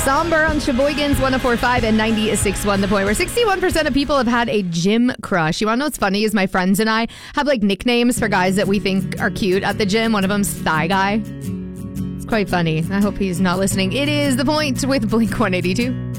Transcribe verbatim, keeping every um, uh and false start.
Somber on Sheboygan's one oh four point five and ninety-six point one The Point, where sixty-one percent of people have had a gym crush. You want to know what's funny is my friends and I have like nicknames for guys that we think are cute at the gym. One of them's Thigh Guy. It's quite funny. I hope he's not listening. It is The Point with Blink one eighty-two.